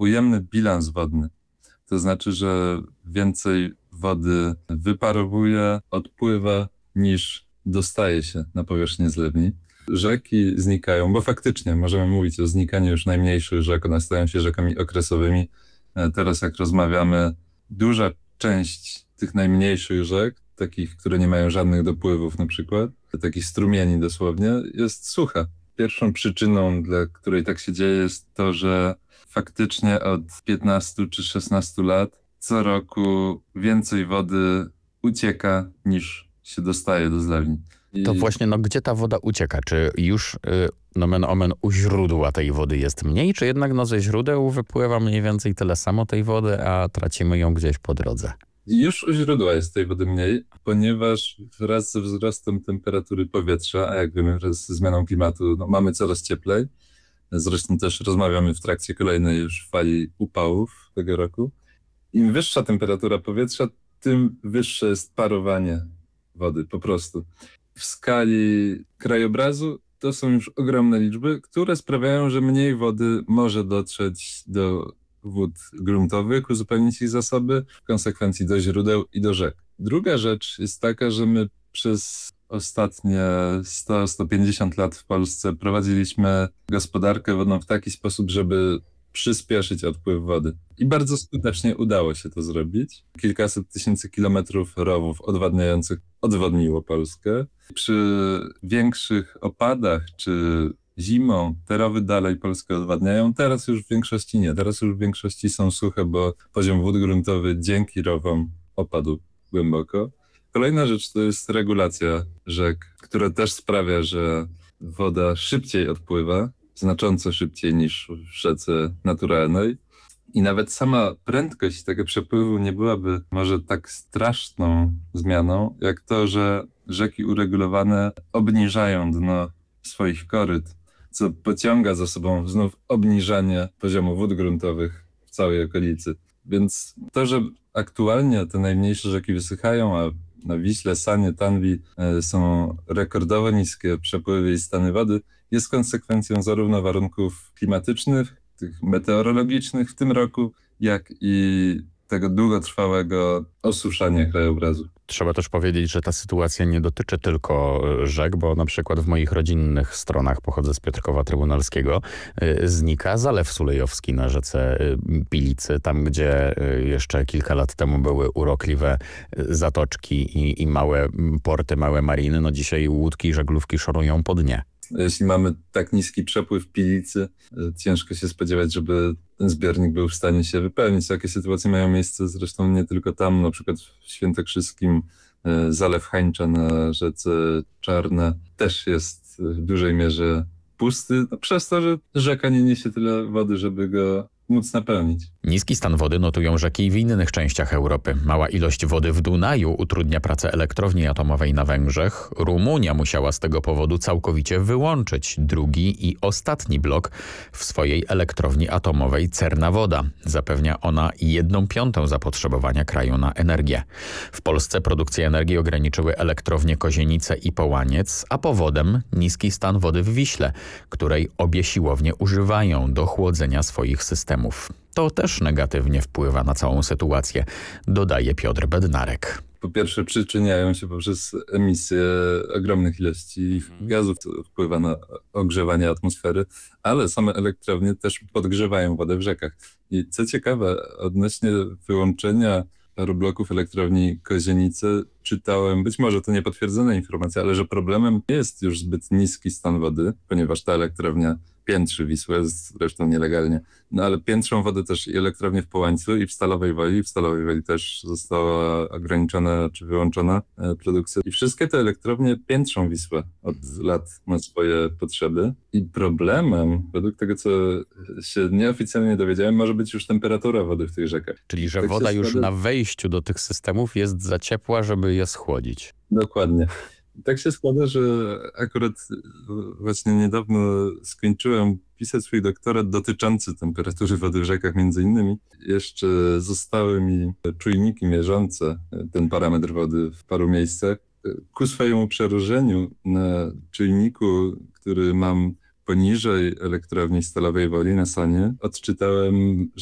ujemny bilans wodny. To znaczy, że więcej wody wyparowuje, odpływa niż dostaje się na powierzchnię zlewni. Rzeki znikają, bo faktycznie możemy mówić o znikaniu już najmniejszych rzek, one stają się rzekami okresowymi. Teraz jak rozmawiamy, duża część tych najmniejszych rzek, takich, które nie mają żadnych dopływów na przykład, takich strumieni dosłownie, jest sucha. Pierwszą przyczyną, dla której tak się dzieje, jest to, że faktycznie od 15 czy 16 lat co roku więcej wody ucieka niż się dostaje do zlewni. To właśnie, gdzie ta woda ucieka? Czy już nomen omen u źródła tej wody jest mniej, czy jednak ze źródeł wypływa mniej więcej tyle samo tej wody, a tracimy ją gdzieś po drodze? Już u źródła jest tej wody mniej, ponieważ wraz ze wzrostem temperatury powietrza, a jak wiemy, wraz ze zmianą klimatu mamy coraz cieplej. Zresztą też rozmawiamy w trakcie kolejnej już fali upałów tego roku. Im wyższa temperatura powietrza, tym wyższe jest parowanie wody po prostu. W skali krajobrazu to są już ogromne liczby, które sprawiają, że mniej wody może dotrzeć do wód gruntowych, uzupełnić ich zasoby, w konsekwencji do źródeł i do rzek. Druga rzecz jest taka, że my przez ostatnie 100-150 lat w Polsce prowadziliśmy gospodarkę wodną w taki sposób, żeby przyspieszyć odpływ wody. I bardzo skutecznie udało się to zrobić. Kilkaset tysięcy kilometrów rowów odwadniających odwodniło Polskę. Przy większych opadach czy zimą te rowy dalej Polskę odwadniają. Teraz już w większości nie. Teraz już w większości są suche, bo poziom wód gruntowych dzięki rowom opadł głęboko. Kolejna rzecz to jest regulacja rzek, która też sprawia, że woda szybciej odpływa, znacząco szybciej niż w rzece naturalnej. I nawet sama prędkość tego przepływu nie byłaby może tak straszną zmianą, jak to, że rzeki uregulowane obniżają dno swoich koryt, co pociąga za sobą znów obniżanie poziomu wód gruntowych w całej okolicy. Więc to, że aktualnie te najmniejsze rzeki wysychają, a na Wiśle, Sanie, Tanwi są rekordowo niskie przepływy i stany wody, jest konsekwencją zarówno warunków klimatycznych, tych meteorologicznych w tym roku, jak i tego długotrwałego osuszania krajobrazu. Trzeba też powiedzieć, że ta sytuacja nie dotyczy tylko rzek, bo na przykład w moich rodzinnych stronach, pochodzę z Piotrkowa Trybunalskiego, znika Zalew Sulejowski na rzece Pilicy, tam gdzie jeszcze kilka lat temu były urokliwe zatoczki i małe porty, małe mariny. No dzisiaj łódki i żaglówki szorują po dnie. Jeśli mamy tak niski przepływ Pilicy, ciężko się spodziewać, żeby ten zbiornik był w stanie się wypełnić. Takie sytuacje mają miejsce zresztą nie tylko tam, na przykład w Świętokrzyskim Zalew Hańcza na rzece Czarna też jest w dużej mierze pusty, przez to, że rzeka nie niesie tyle wody, żeby go móc napełnić. Niski stan wody notują rzeki w innych częściach Europy. Mała ilość wody w Dunaju utrudnia pracę elektrowni atomowej na Węgrzech. Rumunia musiała z tego powodu całkowicie wyłączyć drugi i ostatni blok w swojej elektrowni atomowej Cernawoda. Zapewnia ona 1/5 zapotrzebowania kraju na energię. W Polsce produkcję energii ograniczyły elektrownie Kozienice i Połaniec, a powodem niski stan wody w Wiśle, której obie siłownie używają do chłodzenia swoich systemów. To też negatywnie wpływa na całą sytuację, dodaje Piotr Bednarek. Po pierwsze przyczyniają się poprzez emisję ogromnych ilości gazów, co wpływa na ogrzewanie atmosfery, ale same elektrownie też podgrzewają wodę w rzekach. I co ciekawe, odnośnie wyłączenia paru bloków elektrowni Kozienice czytałem, być może to niepotwierdzone informacje, ale że problemem nie jest już zbyt niski stan wody, ponieważ ta elektrownia piętrzy Wisłę, zresztą nielegalnie. No ale piętrzą wodę też i elektrownie w Połańcu i w Stalowej Woli. W Stalowej Woli też została ograniczona czy wyłączona produkcja. I wszystkie te elektrownie piętrzą Wisłę od lat na swoje potrzeby. I problemem, według tego co się nieoficjalnie dowiedziałem, może być już temperatura wody w tych rzekach. Czyli że tak woda już na wejściu do tych systemów jest za ciepła, żeby je schłodzić. Dokładnie. Tak się składa, że akurat właśnie niedawno skończyłem pisać swój doktorat dotyczący temperatury wody w rzekach między innymi. Jeszcze zostały mi czujniki mierzące ten parametr wody w paru miejscach. Ku swojemu przerażeniu na czujniku, który mam poniżej elektrowni Stalowej Woli na Sanie, odczytałem,